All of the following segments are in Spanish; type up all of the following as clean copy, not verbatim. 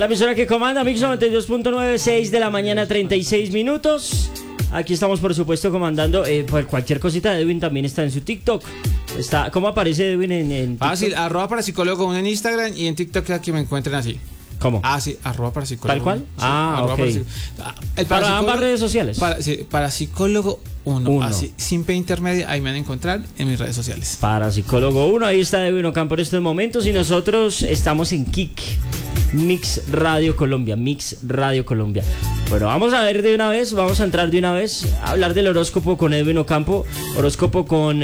La emisora que comanda Mix 92.9, 6 de la mañana, 36 minutos. Aquí estamos, por supuesto, comandando por cualquier cosita. Edwin también está en su TikTok. ¿Cómo aparece Edwin en TikTok? Fácil, @parapsicólogo en Instagram y en TikTok aquí me encuentran así. ¿Cómo? Sí, @parapsicólogo. ¿Tal cual? Sí, ok. Para ambas redes sociales. Parapsicólogo 1. Así, sin P intermedia, ahí me van a encontrar en mis redes sociales. Parapsicólogo 1, ahí está Edwin Ocampo en estos momentos. Y nosotros estamos en Kik, Mix Radio Colombia. Bueno, vamos a ver de una vez, vamos a entrar de una vez a hablar del horóscopo con Edwin Ocampo. Horóscopo con...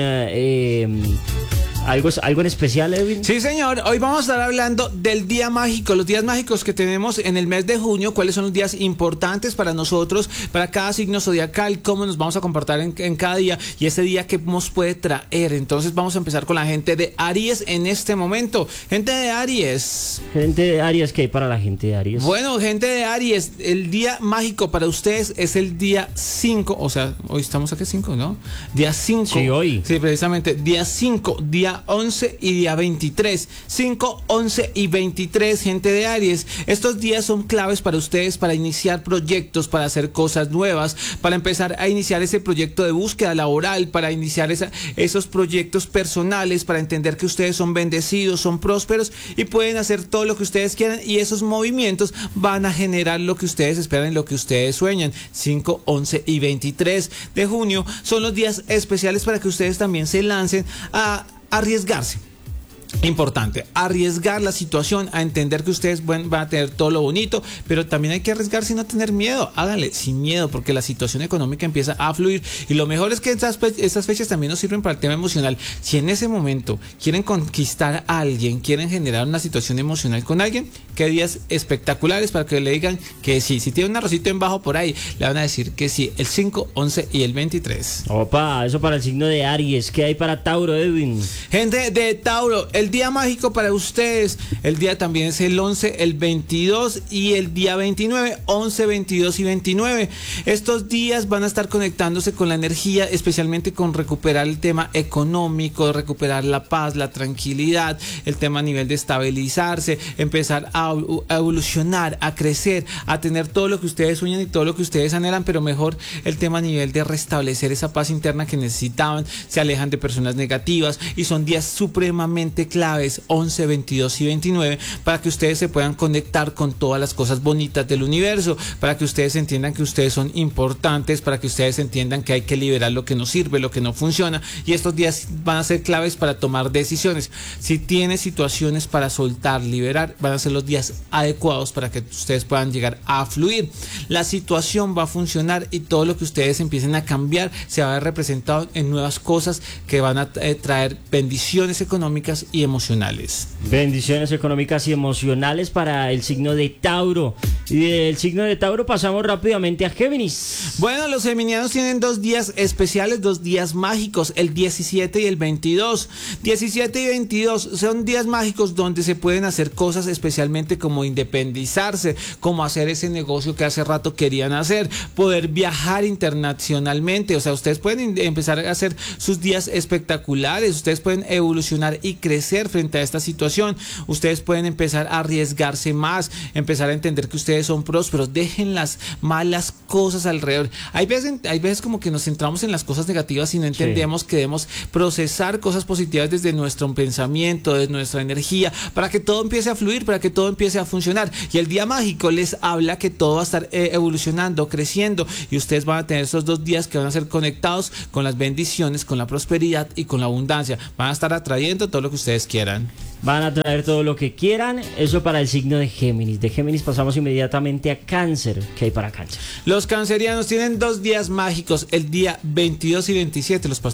¿Algo en especial, Edwin? Sí, señor. Hoy vamos a estar hablando del día mágico, los días mágicos que tenemos en el mes de junio, cuáles son los días importantes para nosotros, para cada signo zodiacal, cómo nos vamos a comportar en cada día y ese día que nos puede traer. Entonces vamos a empezar con la gente de Aries en este momento. Gente de Aries. Gente de Aries, ¿qué hay para la gente de Aries? Bueno, gente de Aries, el día mágico para ustedes es el día 5, o sea, hoy estamos aquí 5, ¿no? Día 5. Sí, hoy. Sí, precisamente, día 5, día 11 y día 23. 5, 11 y 23, gente de Aries. Estos días son claves para ustedes para iniciar proyectos, para hacer cosas nuevas, para empezar a iniciar ese proyecto de búsqueda laboral, para iniciar esos proyectos personales, para entender que ustedes son bendecidos, son prósperos y pueden hacer todo lo que ustedes quieran y esos movimientos van a generar lo que ustedes esperan y lo que ustedes sueñan. 5, 11 y 23 de junio son los días especiales para que ustedes también se lancen a arriesgarse. Importante, arriesgar la situación, a entender que ustedes van a tener todo lo bonito, pero también hay que arriesgarse y no tener miedo. Háganle sin miedo porque la situación económica empieza a fluir y lo mejor es que estas fechas también nos sirven para el tema emocional. Si en ese momento quieren conquistar a alguien, quieren generar una situación emocional con alguien, qué días espectaculares para que le digan que sí. Si tiene un arrocito en bajo por ahí, le van a decir que sí, el 5, 11 y el 23. Opa, eso para el signo de Aries. ¿Qué hay para Tauro, Edwin? Gente de Tauro, el día mágico para ustedes, el día también es el 11, el 22 y el día 29, 11, 22 y 29. Estos días van a estar conectándose con la energía, especialmente con recuperar el tema económico, recuperar la paz, la tranquilidad, el tema a nivel de estabilizarse, empezar a evolucionar, a crecer, a tener todo lo que ustedes sueñan y todo lo que ustedes anhelan, pero mejor el tema a nivel de restablecer esa paz interna que necesitaban, se alejan de personas negativas y son días supremamente claves, 11, 22 y 29, para que ustedes se puedan conectar con todas las cosas bonitas del universo, para que ustedes entiendan que ustedes son importantes, para que ustedes entiendan que hay que liberar lo que no sirve, lo que no funciona, y estos días van a ser claves para tomar decisiones. Si tiene situaciones para soltar, liberar, van a ser los días adecuados para que ustedes puedan llegar a fluir. La situación va a funcionar y todo lo que ustedes empiecen a cambiar se va a ver representado en nuevas cosas que van a traer bendiciones económicas y emocionales. Bendiciones económicas y emocionales para el signo de Tauro. Y del signo de Tauro pasamos rápidamente a Géminis. Bueno, los geminianos tienen 2 días especiales, 2 días mágicos, el 17 y el 22. 17 y 22 son días mágicos donde se pueden hacer cosas, especialmente como independizarse, como hacer ese negocio que hace rato querían hacer, poder viajar internacionalmente. O sea, ustedes pueden empezar a hacer sus días espectaculares, ustedes pueden evolucionar y crecer frente a esta situación. Ustedes pueden empezar a arriesgarse más, empezar a entender que ustedes son prósperos. Dejen las malas cosas alrededor. Hay veces como que nos centramos en las cosas negativas y no entendemos que debemos procesar cosas positivas desde nuestro pensamiento, desde nuestra energía, para que todo empiece a fluir, para que todo empiece a funcionar. Y el día mágico les habla que todo va a estar evolucionando, creciendo, y ustedes van a tener esos 2 días que van a ser conectados con las bendiciones, con la prosperidad y con la abundancia. Van a estar atrayendo todo lo que ustedes quieran. Van a traer todo lo que quieran. Eso para el signo de Géminis. De Géminis pasamos inmediatamente a Cáncer. ¿Qué hay para Cáncer? Los cancerianos tienen 2 días mágicos, el día 22 y 27. Los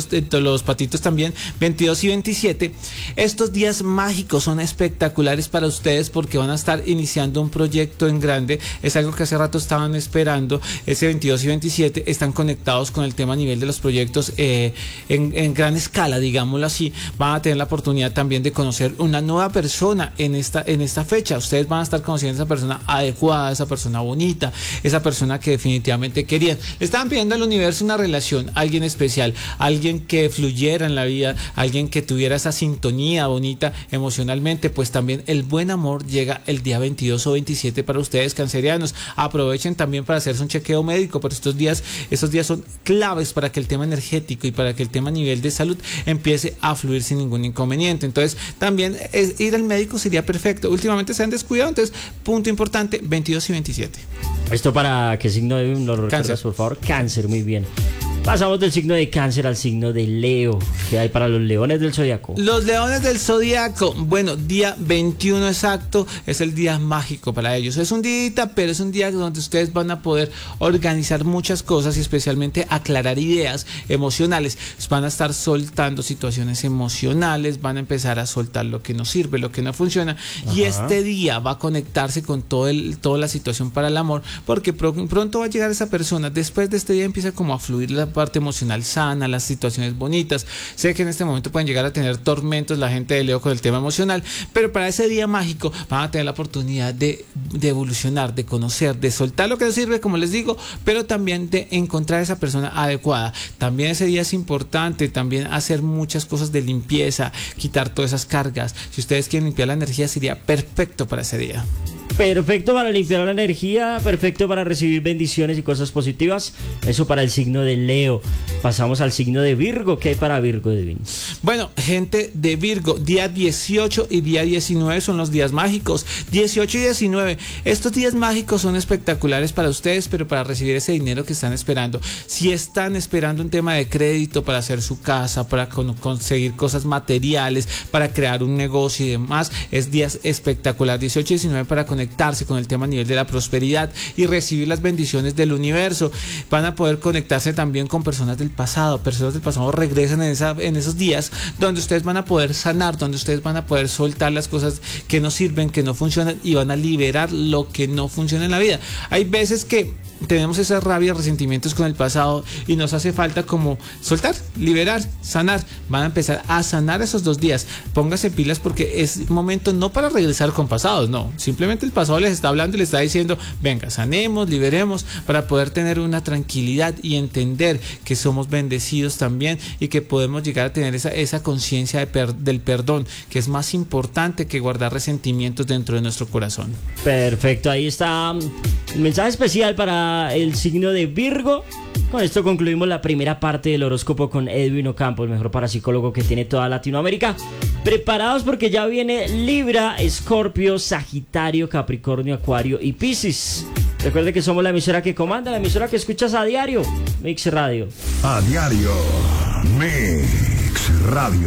patitos también, 22 y 27. Estos días mágicos son espectaculares para ustedes porque van a estar iniciando un proyecto en grande. Es algo que hace rato estaban esperando. Ese 22 y 27 están conectados con el tema a nivel de los proyectos en gran escala, digámoslo así. Van a tener la oportunidad también de conocer conocer una nueva persona en esta fecha. Ustedes van a estar conociendo a esa persona adecuada, esa persona bonita, esa persona que definitivamente querían. Le estaban pidiendo al universo una relación, alguien especial, alguien que fluyera en la vida, alguien que tuviera esa sintonía bonita emocionalmente. Pues también el buen amor llega el día 22 o 27 para ustedes, cancerianos. Aprovechen también para hacerse un chequeo médico, pero estos días son claves para que el tema energético y para que el tema a nivel de salud empiece a fluir sin ningún inconveniente. Entonces también ir al médico sería perfecto. Últimamente se han descuidado, entonces punto importante, 22 y 27. ¿Esto para qué signo de lo recuerdas, por favor? Cáncer, muy bien. Pasamos del signo de Cáncer al signo de Leo. ¿Qué hay para los leones del zodiaco? Los leones del zodiaco, bueno, día 21 exacto, es el día mágico para ellos. Es un día, pero es un día donde ustedes van a poder organizar muchas cosas y especialmente aclarar ideas emocionales. Van a estar soltando situaciones emocionales, van a empezar a soltar lo que no sirve, lo que no funciona. Ajá. Y este día va a conectarse con toda la situación para el amor, porque pronto va a llegar esa persona. Después de este día empieza como a fluir la parte emocional sana, las situaciones bonitas. Sé que en este momento pueden llegar a tener tormentos la gente de Leo con el tema emocional, pero para ese día mágico van a tener la oportunidad de evolucionar, de conocer, de soltar lo que no sirve, como les digo, pero también de encontrar esa persona adecuada. También ese día es importante también hacer muchas cosas de limpieza, quitar todas esas cargas. Si ustedes quieren limpiar la energía, sería perfecto para ese día. Perfecto para limpiar la energía, perfecto para recibir bendiciones y cosas positivas. Eso para el signo de Leo. Pasamos al signo de Virgo. ¿Qué hay para Virgo, Edwin? Bueno, gente de Virgo, día 18 y día 19 son los días mágicos. 18 y 19. Estos días mágicos son espectaculares para ustedes, pero para recibir ese dinero que están esperando. Si están esperando un tema de crédito para hacer su casa, para conseguir cosas materiales, para crear un negocio y demás, es días espectacular. 18 y 19 para conectarse con el tema a nivel de la prosperidad y recibir las bendiciones del universo. Van a poder conectarse también con personas del pasado. Personas del pasado regresan en esos días donde ustedes van a poder sanar, donde ustedes van a poder soltar las cosas que no sirven, que no funcionan, y van a liberar lo que no funciona en la vida. Hay veces que tenemos esa rabia, resentimientos con el pasado y nos hace falta como soltar, liberar, sanar. Van a empezar a sanar esos 2 días. Póngase pilas porque es momento no para regresar con pasados, no. Simplemente el pasado les está hablando y les está diciendo, venga, sanemos, liberemos, para poder tener una tranquilidad y entender que somos bendecidos también y que podemos llegar a tener esa conciencia del perdón, que es más importante que guardar resentimientos dentro de nuestro corazón. Perfecto, ahí está un mensaje especial para el signo de Virgo. Con esto concluimos la primera parte del horóscopo con Edwin Ocampo, el mejor parapsicólogo que tiene toda Latinoamérica. Preparados porque ya viene Libra, Escorpio, Sagitario, Capricornio, Acuario y Piscis. Recuerde que somos la emisora que comanda, la emisora que escuchas a diario, Mix Radio. A diario, Mix Radio.